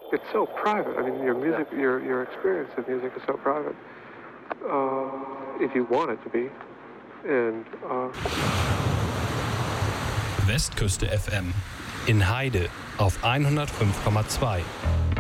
it's so private. I mean, your music, your experience of music is so private. If you want it to be. And Westküste FM in Heide auf 105,2.